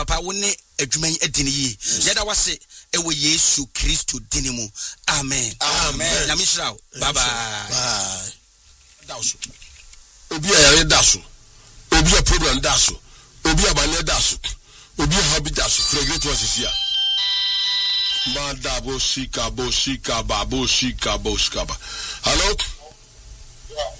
papa wo ne adwuman adini yi yeda wase ewe Yesu Kristo dinimu amen amen nyamishrawo bye bye daso obi ayare daso obi a problem daso obi abane daso obi habi daso fragrate wasisia Manda boshika boshika ba boshika boshika ba. Hello?